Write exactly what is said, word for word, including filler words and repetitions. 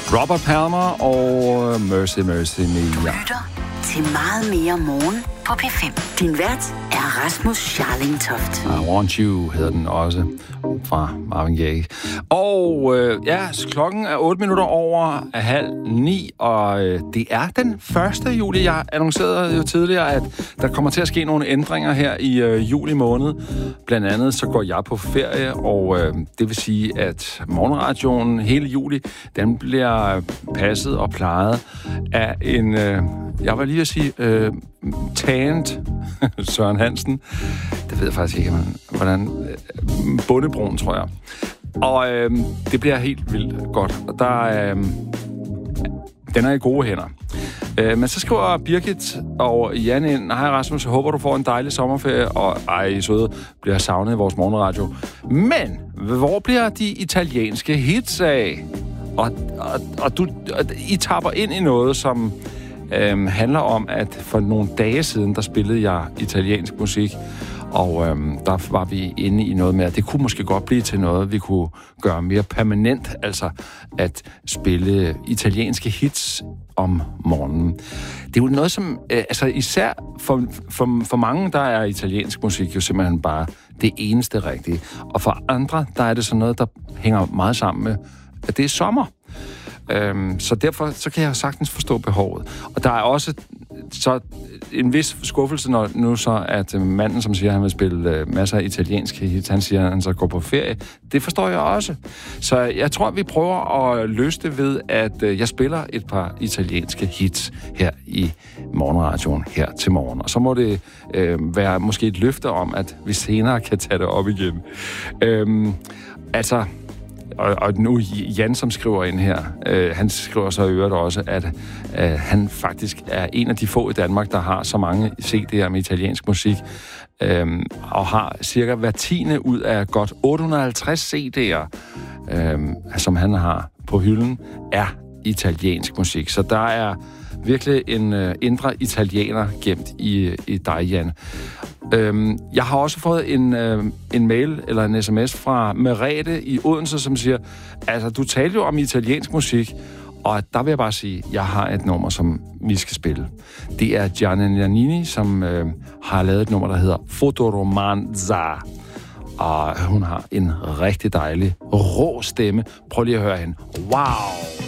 Robert Palmer og Mercy Mercy Me. Du lytter til Meget Mere Morgen på P fem. Din vært er Rasmus Scharling-Toft. I Want You hedder den også, fra Marvin Gaye. Og øh, ja, klokken er otte minutter over halv ni, og øh, det er den første juli. Jeg annoncerede jo tidligere, at der kommer til at ske nogle ændringer her i øh, juli måned. Blandt andet så går jeg på ferie, og øh, det vil sige, at morgenradioen hele juli, den bliver passet og plejet af en, øh, jeg vil lige at sige, øh, talent Søren Hansen. Det ved jeg faktisk ikke, hvordan... Bondebroen, tror jeg. Og øh, det bliver helt vildt godt. Og der øh, den er i gode hænder. Øh, men så skriver Birgit og Jan ind: hej Rasmus, jeg håber, du får en dejlig sommerferie. Og ej, I søde, bliver savnet i vores morgenradio. Men hvor bliver de italienske hits af? Og, og, og du, og, I tapper ind i noget, som øh, handler om, at for nogle dage siden, der spillede jeg italiensk musik. Og øhm, der var vi inde i noget med, at det kunne måske godt blive til noget, vi kunne gøre mere permanent, altså at spille italienske hits om morgenen. Det er jo noget, som, øh, altså især for, for, for mange, der er italiensk musik jo simpelthen bare det eneste rigtige. Og for andre, der er det sådan noget, der hænger meget sammen med, at det er sommer. Øhm, så derfor så kan jeg sagtens forstå behovet. Og der er også så en vis skuffelse, når nu så, at manden, som siger, at han vil spille masser af italienske hits, han siger, at han så går på ferie. Det forstår jeg også. Så jeg tror, vi prøver at løse det ved, at jeg spiller et par italienske hits her i morgenradioen her til morgen. Og så må det øh, være måske et løfte om, at vi senere kan tage det op igen. Øhm, altså... Og, og nu Jan, som skriver ind her, øh, han skriver så i øvrigt også, at øh, han faktisk er en af de få i Danmark, der har så mange C D'er med italiensk musik, øh, og har cirka hver tiende ud af godt otte hundrede og halvtreds C D'er, øh, som han har på hylden, er italiensk musik. Så der er virkelig en øh, indre italiener gemt i, i dig, Jan. Øhm, jeg har også fået en, øh, en mail eller en sms fra Merete i Odense, som siger, altså, du talte jo om italiensk musik, og der vil jeg bare sige, jeg har et nummer, som vi skal spille. Det er Gianni Nannini, som øh, har lavet et nummer, der hedder Fotoromanza. Og hun har en rigtig dejlig, rå stemme. Prøv lige at høre hende. Wow!